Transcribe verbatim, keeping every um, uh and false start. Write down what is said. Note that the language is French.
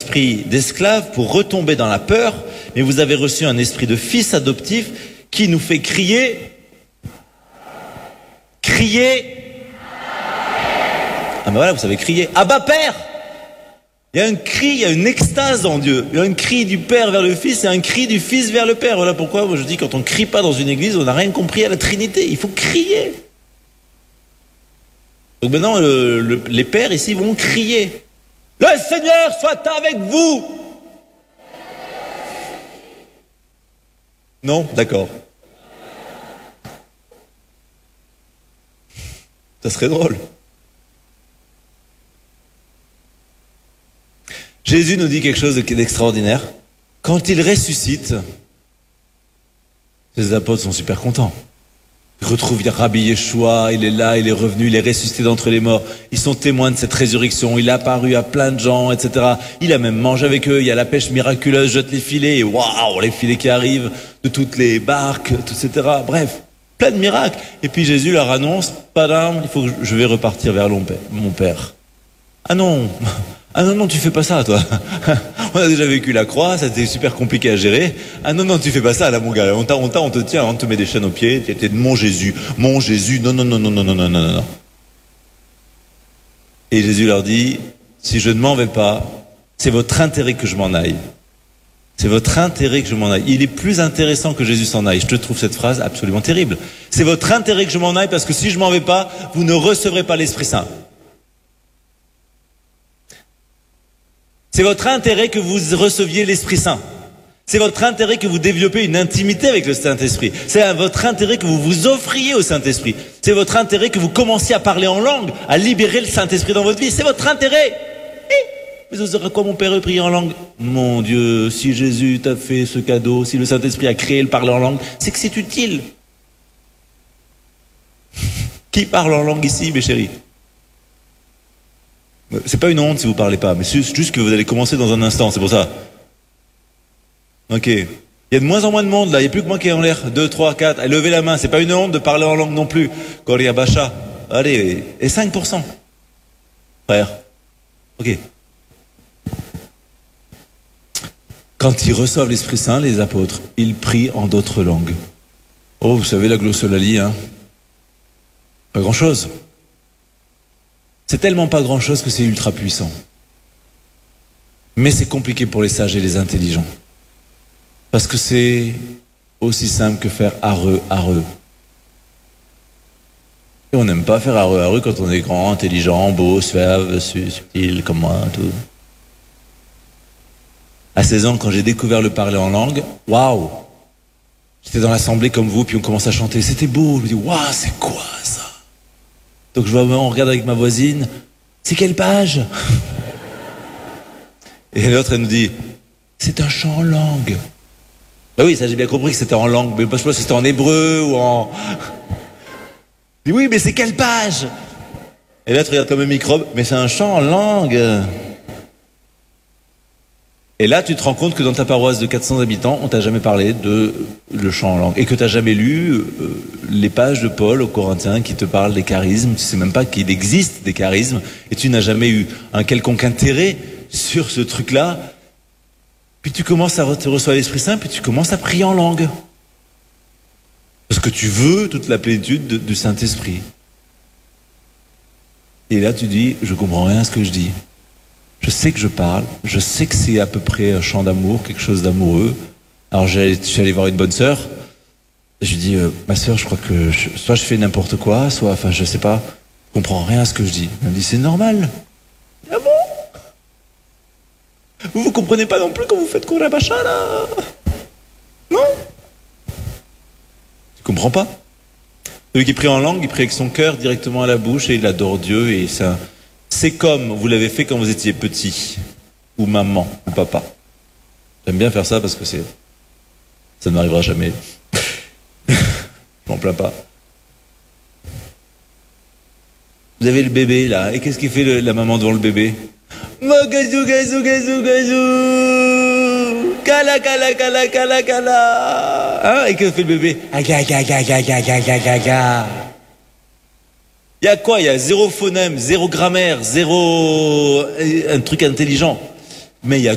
esprit d'esclave pour retomber dans la peur, mais vous avez reçu un esprit de fils adoptif qui nous fait crier, crier. Ah ben voilà, vous savez crier, Abba Père. Il y a un cri, il y a une extase en Dieu. Il y a un cri du Père vers le Fils et un cri du Fils vers le Père. Voilà pourquoi moi je dis, quand on ne crie pas dans une église, on n'a rien compris à la Trinité. Il faut crier. Donc maintenant, le, le, les pères ici vont crier. Le Seigneur soit avec vous. Non, d'accord. Ça serait drôle. Jésus nous dit quelque chose d'extraordinaire. Quand il ressuscite, les apôtres sont super contents. Ils retrouvent Rabbi Yeshua, il est là, il est revenu, il est ressuscité d'entre les morts. Ils sont témoins de cette résurrection, il est apparu à plein de gens, et cetera. Il a même mangé avec eux, il y a la pêche miraculeuse, jette les filets, et waouh, les filets qui arrivent de toutes les barques, et cetera. Bref, plein de miracles. Et puis Jésus leur annonce, padam, il faut que je vais repartir vers mon Père. Ah non, ah non, non, tu fais pas ça, toi. On a déjà vécu la croix, ça c'était super compliqué à gérer. Ah non, non, tu fais pas ça, là, mon gars. On t'a, on t'a, on te tient, on te met des chaînes aux pieds. Tu étais mon Jésus, mon Jésus. Non, non, non, non, non, non, non, non, non. Et Jésus leur dit, si je ne m'en vais pas, c'est votre intérêt que je m'en aille. C'est votre intérêt que je m'en aille. Il est plus intéressant que Jésus s'en aille. Je te trouve cette phrase absolument terrible. C'est votre intérêt que je m'en aille parce que si je m'en vais pas, vous ne recevrez pas l'Esprit Saint. C'est votre intérêt que vous receviez l'Esprit Saint. C'est votre intérêt que vous développez une intimité avec le Saint-Esprit. C'est votre intérêt que vous vous offriez au Saint-Esprit. C'est votre intérêt que vous commenciez à parler en langue, à libérer le Saint-Esprit dans votre vie. C'est votre intérêt. Mais vous aurez quoi, mon Père, prier en langue? Mon Dieu, si Jésus t'a fait ce cadeau, si le Saint-Esprit a créé le parler en langue, c'est que c'est utile. Qui parle en langue ici, mes chéris? C'est pas une honte si vous parlez pas, mais c'est juste que vous allez commencer dans un instant, c'est pour ça. Ok. Il y a de moins en moins de monde là, il n'y a plus que moi qui est en l'air. Deux, trois, quatre, allez, levez la main, c'est pas une honte de parler en langue non plus. Korea Bacha. Allez, et cinq pour cent. Frère. Ok. Quand ils reçoivent l'Esprit Saint, les apôtres, ils prient en d'autres langues. Oh, vous savez la glossolalie, hein? Pas grand chose. C'est tellement pas grand-chose que c'est ultra puissant. Mais c'est compliqué pour les sages et les intelligents. Parce que c'est aussi simple que faire areux, areux. Et on n'aime pas faire areux, areux quand on est grand, intelligent, beau, suave, subtil, comme moi, tout. À seize ans, quand j'ai découvert le parler en langue, waouh! J'étais dans l'assemblée comme vous, puis on commence à chanter. C'était beau. Je me dis, waouh, c'est quoi ça? Donc je vois, on regarde avec ma voisine, c'est quelle page? Et l'autre, elle nous dit, c'est un chant en langue. Ben oui, ça j'ai bien compris que c'était en langue, mais je sais pas si c'était en hébreu ou en... Je dis, oui, mais c'est quelle page? Et l'autre regarde comme un microbe, mais c'est un chant en langue. Et là, tu te rends compte que dans ta paroisse de quatre cents habitants, on t'a jamais parlé de le chant en langue. Et que tu n'as jamais lu euh, les pages de Paul aux Corinthiens qui te parlent des charismes. Tu sais même pas qu'il existe des charismes. Et tu n'as jamais eu un quelconque intérêt sur ce truc-là. Puis tu commences à te recevoir l'Esprit Saint, puis tu commences à prier en langue. Parce que tu veux toute la plénitude de, du Saint-Esprit. Et là, tu dis, je comprends rien à ce que je dis. Je sais que je parle, je sais que c'est à peu près un chant d'amour, quelque chose d'amoureux. Alors je suis allé voir une bonne sœur, je lui dis, euh, ma sœur, je crois que je, soit je fais n'importe quoi, soit, enfin je sais pas, je comprends rien à ce que je dis. Elle me dit, c'est normal. Ah bon? Vous vous comprenez pas non plus quand vous faites Korea Bacha là? Non? Tu comprends pas? Celui qui prie en langue, il prie avec son cœur directement à la bouche et il adore Dieu et ça... C'est comme vous l'avez fait quand vous étiez petit, ou maman, ou papa. J'aime bien faire ça parce que c'est, ça ne m'arrivera jamais. Je m'en plains pas. Vous avez le bébé là, et qu'est-ce qu'il fait le, la maman devant le bébé? Gazou, gazou, gazou, gazou, kala, kala, kala, kala, kala. Hein? Et que fait le bébé? Aga, aga, aga, aga, aga, aga, aga. Il y a quoi? Il y a zéro phonème, zéro grammaire, zéro un truc intelligent. Mais il y a